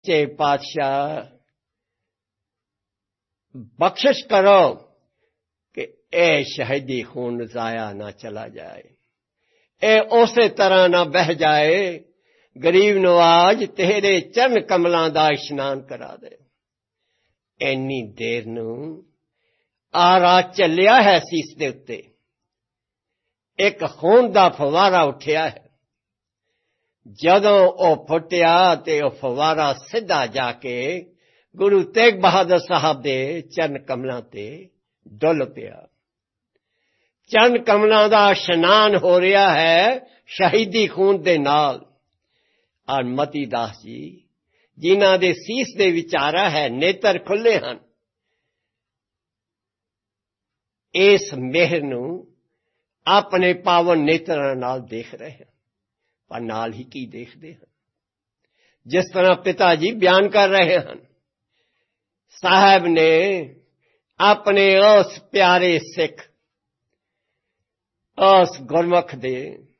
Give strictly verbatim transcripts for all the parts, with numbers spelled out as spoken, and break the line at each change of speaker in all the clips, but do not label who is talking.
चे पातशाह बख्शिश करो कि ए शहीदी खून जाया ना चला जाए, ए उसे तरह ना बह जाए, गरीब नवाज तेरे चरण कमलों दा इशनान करा दे। इन्नी देर नू आरा चलिया है सीस दे उत्ते, एक खून दा फवारा उठिया है। जदों ओ फुटिया ते ओ फवारा सीधा जाके गुरु तेग बहादुर साहब दे चरण कमलों ते डुल पिया। चरण कमलों दा इशनान हो रहा है शहीदी खून दे नाल। और मती दास जी जिन्हां दे सीस दे विचारा है नेत्र खुले हन, इस मेहर नू अपने पावन नेत्रां नाल देख रहे हैं, पर नाल ही की देखते हैं। जिस तरह पिता जी बयान कर रहे हैं, साहब ने अपने उस प्यारे सिख, उस गुरमुख दे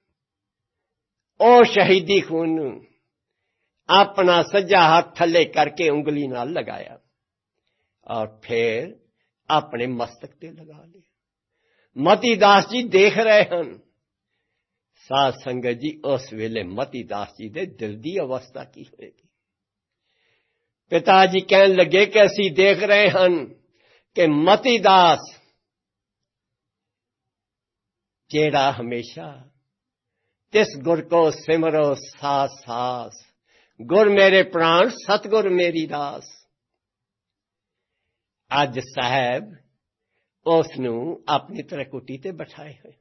ओ शहीदी खून अपना सज्जा हाथ थले करके उंगली नाल लगाया और फिर अपने मस्तक ते लगा लिया। मती दास जी देख रहे हैं। साध संगत जी उस वेले मती दास जी दे दिल दी अवस्था की होगी। पिताजी कहन लगे कि असी देख रहे हैं कि मती दास जेड़ा हमेशा तिस गुर को सिमरो सास सास, गुर मेरे प्राण सतगुर मेरी दास। अज साहब उसनू अपनी त्रकुटी ते बैठाए हुए।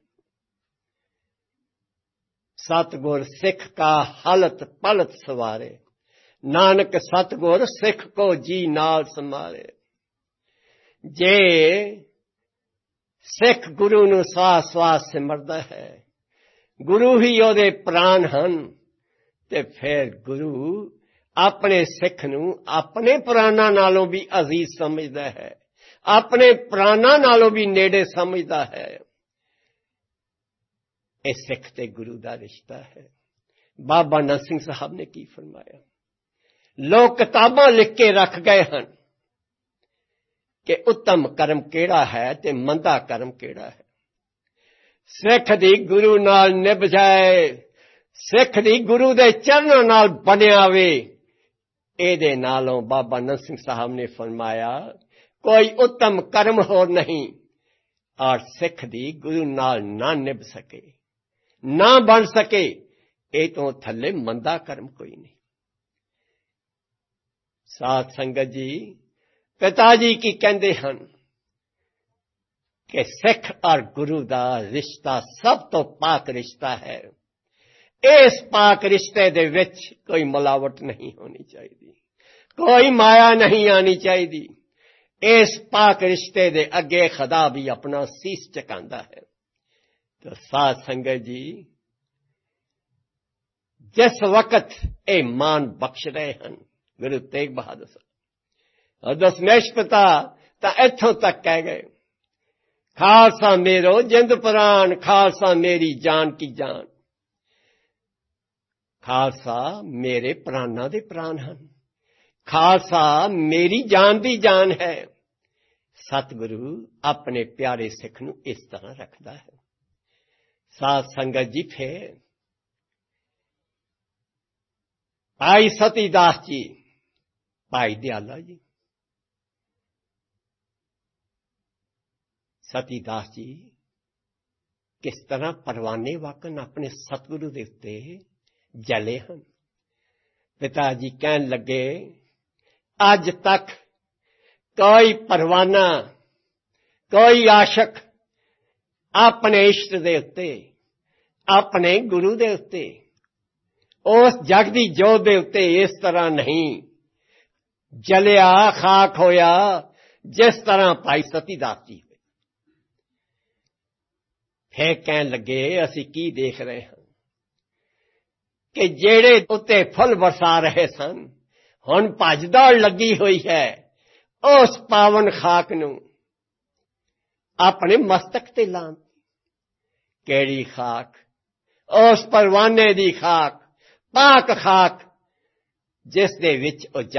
सतगुर सिख का हलत पलत सवारे, नानक सतगुर सिख को जी नाल समारे। जे सिख गुरु नू स्वास स्वास सिमरदा है, गुरु ही ओदे प्राण हन, ते फिर गुरु अपने सिख नू अपने प्राणा नालों भी अजीज समझदा है, अपने प्राणा नालों भी नेड़े समझदा है। इस सिख ते गुरु दा रिश्ता है। बाबा नरसिंह साहब ने की फरमाया, लोग किताबां लिख के रख गए हैं कि उत्तम कर्म केड़ा है ते मंदा कर्म केड़ा है। सिख दी गुरु नाल निभ जाए, सिख दी गुरु दे चरणों नाल बनिया वे, एदे नालों बाबा नरसिंह साहब ने फरमाया कोई उत्तम कर्म होर नहीं, और सिख दी गुरु नाल ना निभ सके, ना बन सके, ए तो थले मंदा कर्म कोई नहीं। साध संगत जी पिताजी की कहते हैं कि सिख और गुरु दा रिश्ता सब तो पाक रिश्ता है। इस पाक रिश्ते दे विच कोई मिलावट नहीं होनी चाहिए, कोई माया नहीं आनी चाहिए। इस पाक रिश्ते दे अगे खुदा भी अपना सीस झुकांदा है। तो साध संगत जी जिस वक्त ए मान बख्श रहे हैं गुरु तेग बहादुर साहब और दसमेश पिता तां इत्थों तक कह गए, खालसा मेरो जिंद प्राण, खालसा मेरी जान की जान। खालसा मेरे प्राणा दे प्राण हैं, खालसा मेरी जान दी जान है। सतगुरु अपने प्यारे सिख नू इस तरह रखता है। साध संगत जी फिर भाई सतीदास जी, भाई दयाला जी, सतीदास जी किस तरह परवाने वाकन अपने सतगुरु दे उत्ते जले हैं। पिताजी कहन लगे अज तक कोई परवाना, कोई आशक अपने इष्ट दे उत्ते, अपने गुरु दे उत्ते, उस जगदी जोत दे उत्ते इस तरह नहीं जलिया खाक होया जिस तरह भाई सतीदास जी। फिर कहन लगे असी की देख रहे हैं कि जेड़े उत्ते फुल बरसा रहे सन हुण भज दौड़ लगी हुई है उस पावन खाक नू अपने मस्तक ते लान। केड़ी खाक? उस परवाने दी खाक, पाक खाक ਜਿਸ ਦੇ ਵਿੱਚ ਉਹ